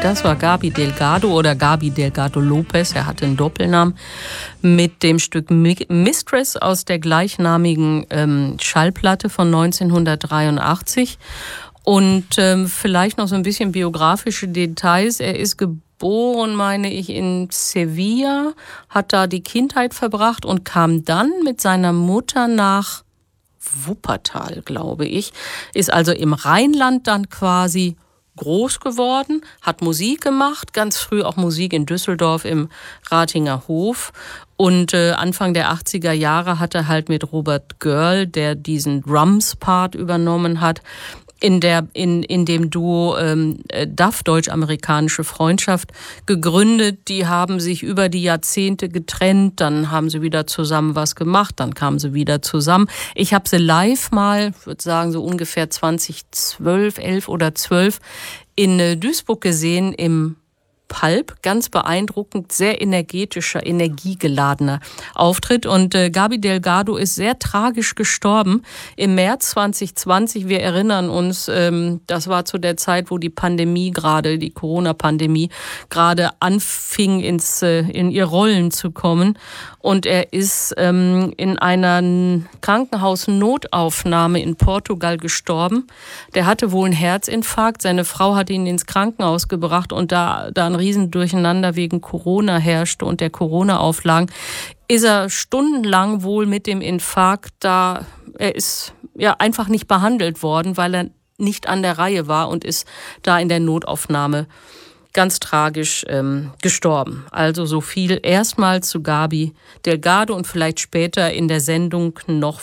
Das war Gaby Delgado oder Gaby Delgado Lopez, er hatte einen Doppelnamen, mit dem Stück Mistress aus der gleichnamigen Schallplatte von 1983. Und vielleicht noch so ein bisschen biografische Details. Er ist geboren, meine ich, in Sevilla, hat da die Kindheit verbracht und kam dann mit seiner Mutter nach Wuppertal, glaube ich. Ist also im Rheinland dann quasi groß geworden, hat Musik gemacht, ganz früh auch Musik in Düsseldorf im Ratinger Hof. Und Anfang der 80er Jahre hat er halt mit Robert Görl, der diesen Drums-Part übernommen hat, in dem Duo DAF, Deutsch-Amerikanische Freundschaft, gegründet. Die haben sich über die Jahrzehnte getrennt, dann haben sie wieder zusammen was gemacht, dann kamen sie wieder zusammen. Ich habe sie live mal, ich würde sagen so ungefähr 2012, 11 oder 12, in Duisburg gesehen im Pulp, ganz beeindruckend, sehr energetischer, energiegeladener Auftritt. Und Gaby Delgado ist sehr tragisch gestorben im März 2020. Wir erinnern uns, das war zu der Zeit, wo die Corona-Pandemie gerade anfing, in ihr Rollen zu kommen. Und er ist in einer Krankenhausnotaufnahme in Portugal gestorben. Der hatte wohl einen Herzinfarkt. Seine Frau hat ihn ins Krankenhaus gebracht und da ein Riesendurcheinander wegen Corona herrschte und der Corona-Auflagen, ist er stundenlang wohl mit dem Infarkt da. Er ist ja einfach nicht behandelt worden, weil er nicht an der Reihe war und ist da in der Notaufnahme ganz tragisch gestorben. Also so viel erstmal zu Gaby Delgado und vielleicht später in der Sendung noch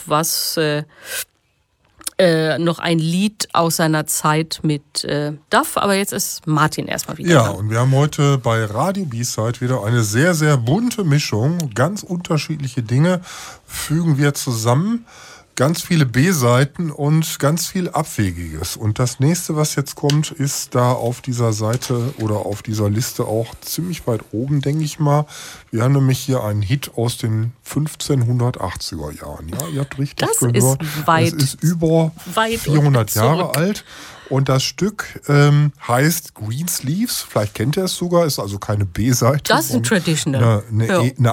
noch ein Lied aus seiner Zeit mit DAF, aber jetzt ist Martin erstmal wieder Ja, dran. und wir haben heute bei Radio B-Side wieder eine sehr, sehr bunte Mischung. Ganz unterschiedliche Dinge fügen wir zusammen. Ganz viele B-Seiten und ganz viel Abwegiges. Und das nächste, was jetzt kommt, ist da auf dieser Seite oder auf dieser Liste auch ziemlich weit oben, denke ich mal. Wir haben nämlich hier einen Hit aus den 1580er Jahren. Ja, ihr habt richtig gehört. Das ist über 400 Jahre alt. Und das Stück heißt Greensleeves. Vielleicht kennt ihr es sogar, ist also keine B-Seite. Das ist ein Traditional. Eine